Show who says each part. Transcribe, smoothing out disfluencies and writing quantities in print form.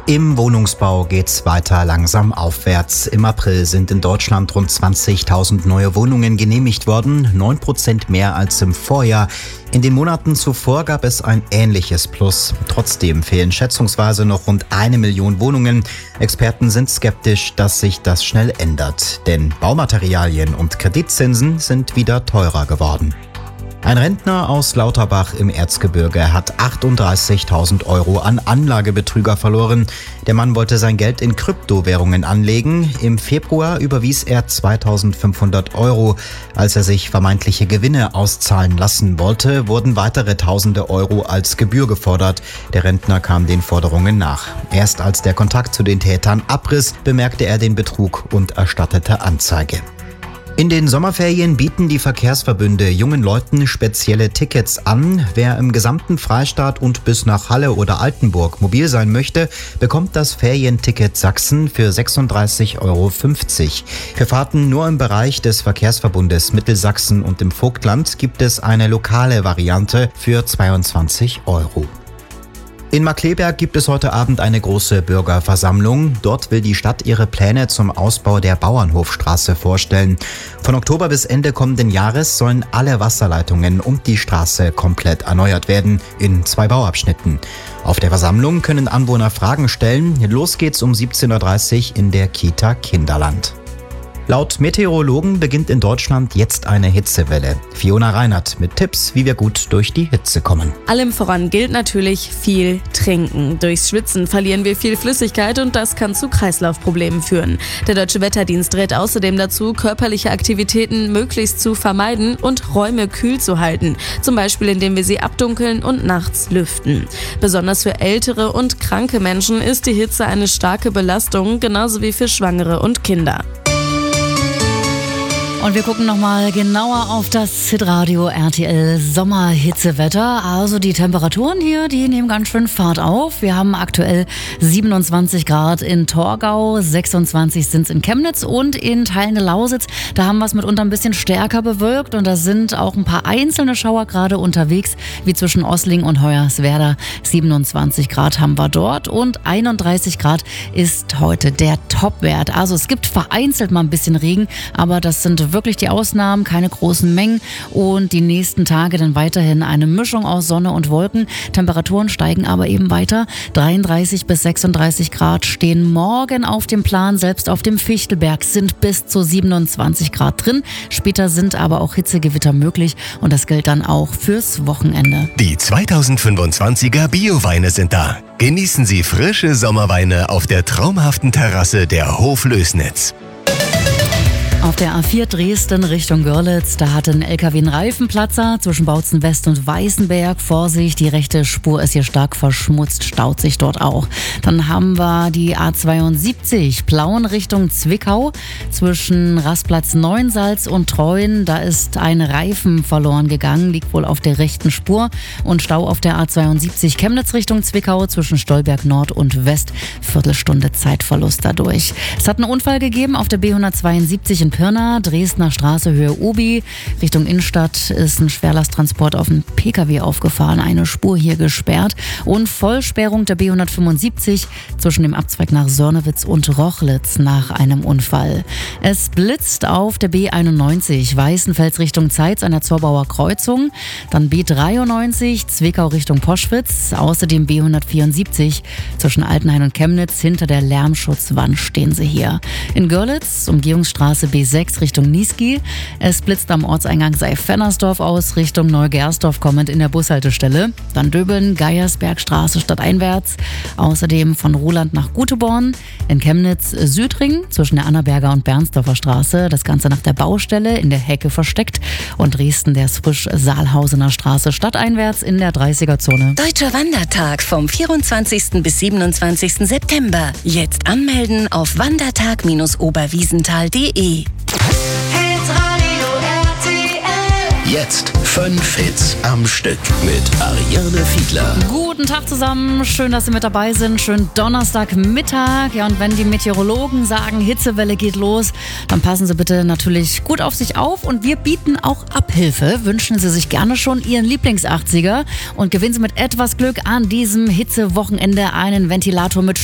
Speaker 1: Im Wohnungsbau geht's weiter langsam aufwärts. Im April sind in Deutschland rund 20.000 neue Wohnungen genehmigt worden, 9% mehr als im Vorjahr. In den Monaten zuvor gab es ein ähnliches Plus. Trotzdem fehlen schätzungsweise noch rund 1 Million Wohnungen. Experten sind skeptisch, dass sich das schnell ändert, denn Baumaterialien und Kreditzinsen sind wieder teurer geworden. Ein Rentner aus Lauterbach im Erzgebirge hat 38.000 € an Anlagebetrüger verloren. Der Mann wollte sein Geld in Kryptowährungen anlegen. Im Februar überwies er 2.500 €. Als er sich vermeintliche Gewinne auszahlen lassen wollte, wurden weitere Tausende Euro als Gebühr gefordert. Der Rentner kam den Forderungen nach. Erst als der Kontakt zu den Tätern abriss, bemerkte er den Betrug und erstattete Anzeige. In den Sommerferien bieten die Verkehrsverbünde jungen Leuten spezielle Tickets an. Wer im gesamten Freistaat und bis nach Halle oder Altenburg mobil sein möchte, bekommt das Ferienticket Sachsen für 36,50 €. Für Fahrten nur im Bereich des Verkehrsverbundes Mittelsachsen und im Vogtland gibt es eine lokale Variante für 22 €. In Markkleeberg gibt es heute Abend eine große Bürgerversammlung. Dort will die Stadt ihre Pläne zum Ausbau der Bauernhofstraße vorstellen. Von Oktober bis Ende kommenden Jahres sollen alle Wasserleitungen und die Straße komplett erneuert werden, in 2 Bauabschnitten. Auf der Versammlung können Anwohner Fragen stellen. Los geht's um 17:30 Uhr in der Kita Kinderland. Laut Meteorologen beginnt in Deutschland jetzt eine Hitzewelle. Fiona Reinert mit Tipps, wie wir gut durch die Hitze kommen.
Speaker 2: Allem voran gilt natürlich viel trinken. Durchs Schwitzen verlieren wir viel Flüssigkeit und das kann zu Kreislaufproblemen führen. Der Deutsche Wetterdienst rät außerdem dazu, körperliche Aktivitäten möglichst zu vermeiden und Räume kühl zu halten. Zum Beispiel, indem wir sie abdunkeln und nachts lüften. Besonders für ältere und kranke Menschen ist die Hitze eine starke Belastung, genauso wie für Schwangere und Kinder.
Speaker 3: Und wir gucken nochmal genauer auf das Hitradio RTL Sommerhitzewetter. Also die Temperaturen hier, die nehmen ganz schön Fahrt auf. Wir haben aktuell 27 Grad in Torgau, 26 sind es in Chemnitz und in Teilen der Lausitz. Da haben wir es mitunter ein bisschen stärker bewölkt und da sind auch ein paar einzelne Schauer gerade unterwegs, wie zwischen Ossling und Hoyerswerda. 27 Grad haben wir dort und 31 Grad ist heute der Topwert. Also es gibt vereinzelt mal ein bisschen Regen, aber das sind wirklich die Ausnahmen, keine großen Mengen und die nächsten Tage dann weiterhin eine Mischung aus Sonne und Wolken. Temperaturen steigen aber eben weiter. 33 bis 36 Grad stehen morgen auf dem Plan. Selbst auf dem Fichtelberg sind bis zu 27 Grad drin. Später sind aber auch Hitzegewitter möglich und das gilt dann auch fürs Wochenende.
Speaker 4: Die 2025er Bioweine sind da. Genießen Sie frische Sommerweine auf der traumhaften Terrasse der Hof Lößnitz.
Speaker 3: Auf der A4 Dresden Richtung Görlitz, da hat ein LKW einen Reifenplatzer zwischen Bautzen West und Weißenberg. Vorsicht, die rechte Spur ist hier stark verschmutzt, staut sich dort auch. Dann haben wir die A72 Plauen Richtung Zwickau zwischen Rastplatz Neuensalz und Treuen. Da ist ein Reifen verloren gegangen, liegt wohl auf der rechten Spur. Und Stau auf der A72 Chemnitz Richtung Zwickau zwischen Stolberg Nord und West. Viertelstunde Zeitverlust dadurch. Es hat einen Unfall gegeben auf der B172 in Pirna, Dresdner Straße, Höhe Obi. Richtung Innenstadt ist ein Schwerlasttransport auf einen PKW aufgefahren, eine Spur hier gesperrt. Und Vollsperrung der B175 zwischen dem Abzweig nach Sörnewitz und Rochlitz nach einem Unfall. Es blitzt auf der B91 Weißenfels Richtung Zeitz an der Zorbauer Kreuzung. Dann B93 Zwickau Richtung Poschwitz. Außerdem B174 zwischen Altenhain und Chemnitz. Hinter der Lärmschutzwand stehen sie hier. In Görlitz, Umgehungsstraße B6 Richtung Niesky. Es blitzt am Ortseingang Seif-Fennersdorf aus, Richtung Neugersdorf kommend in der Bushaltestelle. Dann Döbeln, Geiersbergstraße stadteinwärts. Außerdem von Ruhland nach Guteborn. In Chemnitz Südring zwischen der Annaberger und Bernsdorfer Straße. Das Ganze nach der Baustelle in der Hecke versteckt. Und Dresden der Frisch-Saalhausener Straße stadteinwärts in der 30er-Zone.
Speaker 5: Deutscher Wandertag vom 24. bis 27. September. Jetzt anmelden auf wandertag-oberwiesenthal.de.
Speaker 4: Jetzt 5 Hits am Stück mit Ariane Fiedler.
Speaker 3: Guten Tag zusammen, schön, dass Sie mit dabei sind. Schönen Donnerstagmittag. Ja, und wenn die Meteorologen sagen, Hitzewelle geht los, dann passen Sie bitte natürlich gut auf sich auf. Und wir bieten auch Abhilfe. Wünschen Sie sich gerne schon Ihren Lieblings-80er und gewinnen Sie mit etwas Glück an diesem Hitzewochenende einen Ventilator mit